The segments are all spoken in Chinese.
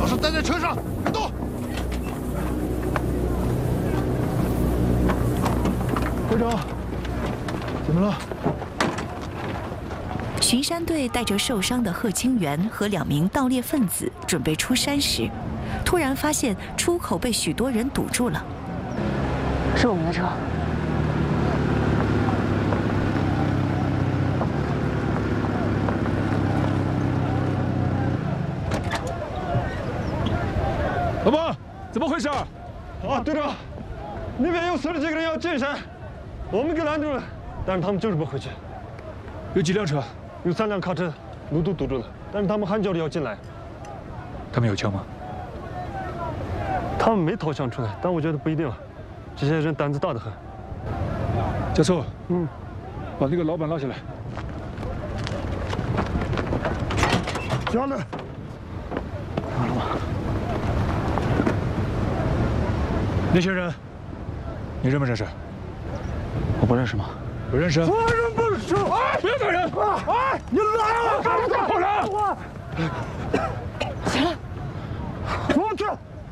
老师待在车上，别动。 队长，怎么了？ 巡山队带着受伤的贺清源和2名盗猎分子准备出山时，突然发现出口被许多人堵住了。 是我们的车。 老板，怎么回事？啊， 队长，那边有40几个人要进山，我们给拦住了，但是他们就是不回去。 有几辆车？ 有3辆卡车，路都堵住了，但是他们喊叫着要进来。 他们有枪吗？ 他们没掏枪出来，但我觉得不一定。这些人胆子大得很。 加速，把那个老板拉下来。 下来。 完了吗？那些人，你认不认识？ 我不认识吗？ 不认识？ 我认不识。哎， 别打人！ 哎，你来了！ 后人！ 起来！ 我去。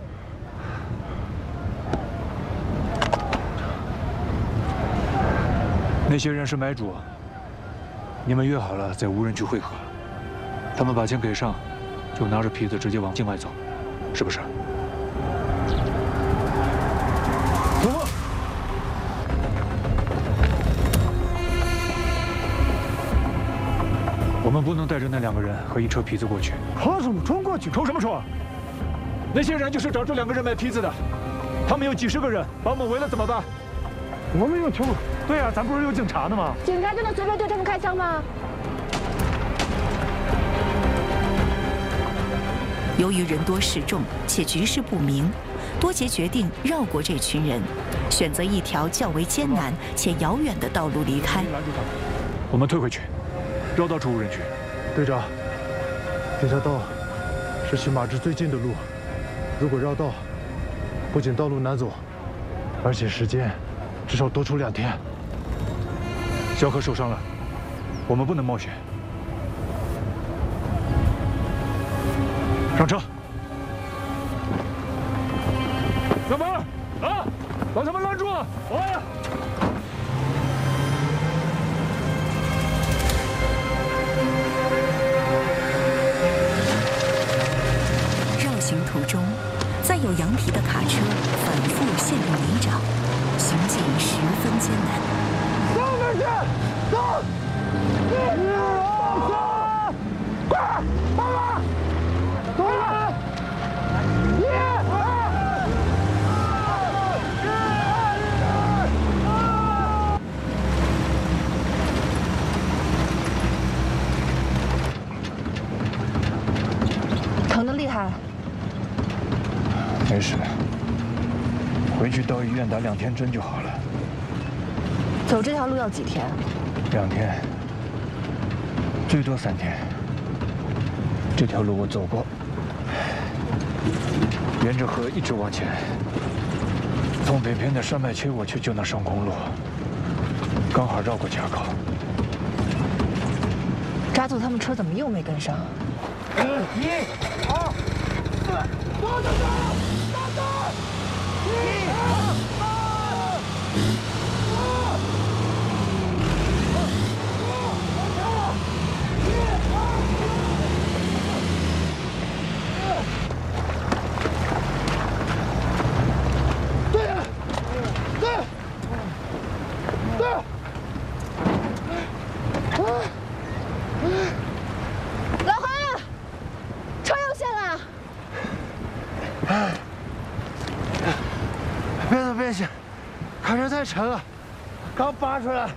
那些人是买主，你们约好了在无人区会合。他们把钱给上，就拿着皮子直接往境外走，是不是？ 走吧。 我们不能带着那2个人和一车皮子过去。 怕什么？冲过去！ 冲什么冲？那些人就是找这2个人买皮子的，他们有几10个人，把我们围了怎么办？ 我们有枪。 对啊，咱不是有警察呢吗？ 警察真的随便对他们开枪吗？ 由于人多势众且局势不明，多杰决定绕过这群人，选择一条较为艰难且遥远的道路离开。 拦住他们，我们退回去，绕道出无人区。 队长，这条道是去马芝最近的路，如果绕道，不仅道路难走，而且时间至少多出2天。 小何受伤了，我们不能冒险。上车！小门啊，把他们拦住！哎！ 绕行途中，载有羊皮的卡车反复陷入泥沼，行进十分艰难。 上面去！走！快！快了！走了！1、 2、疼得厉害。 没事，回去到医院打2天针就好了。 走这条路要几天 ？2天，最多3天。这条路我走过，沿着河一直往前，从北边的山脉切过去就那上公路，刚好绕过卡口。 抓走他们车怎么又没跟上 1、2、4，走！1、2、3。 老韩，车又陷了。 别急，卡车太沉了，刚拔出来。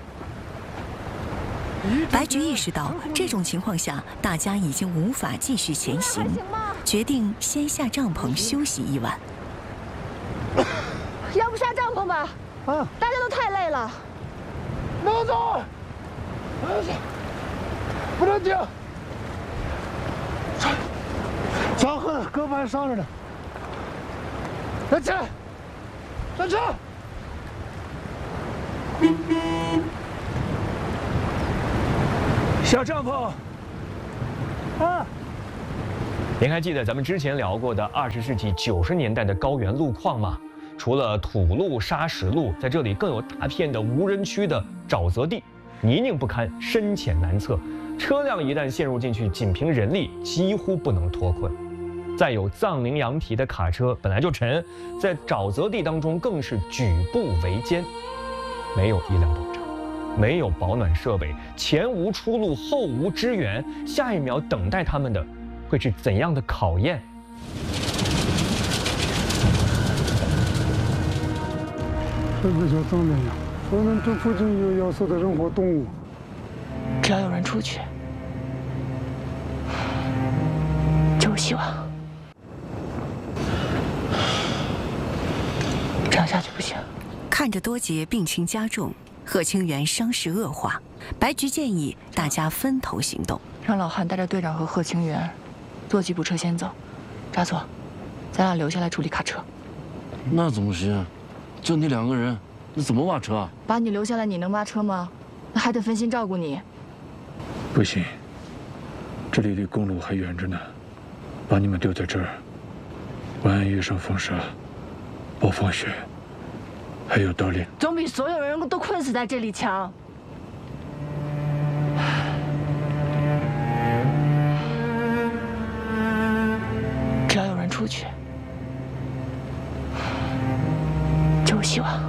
白菊意识到这种情况下，大家已经无法继续前行，决定先下帐篷休息一晚。 要不下帐篷吧？大家都太累了。 能走，不能停。小何胳膊还伤着呢。来起来，上车。 下帐篷。 您还记得咱们之前聊过的20世纪90年代的高原路况吗？除了土路、砂石路，在这里更有大片的无人区的沼泽地，泥泞不堪，深浅难测，车辆一旦陷入进去，仅凭人力几乎不能脱困。再有藏羚羊蹄的卡车本来就沉，在沼泽地当中更是举步维艰，没有医疗保障，没有保暖设备，前无出路，后无支援，下一秒等待他们的会是怎样的考验？ 这个叫藏羚羊，我们这附近有要死的人或动物。 只要有人出去，就有希望。这样下去不行。 看着多杰病情加重，贺清源伤势恶化，白菊建议大家分头行动， 让老汉带着队长和贺清源坐吉普车先走，扎佐，咱俩留下来处理卡车。 那怎么行？就你2个人，你怎么挖车啊？ 把你留下来，你能挖车吗？那还得分心照顾你。 不行，这里离公路还远着呢，把你们丢在这儿，万一遇上风沙、暴风雪，还有刀猎， 总比所有人都困死在这里强。只要有人出去，就有希望。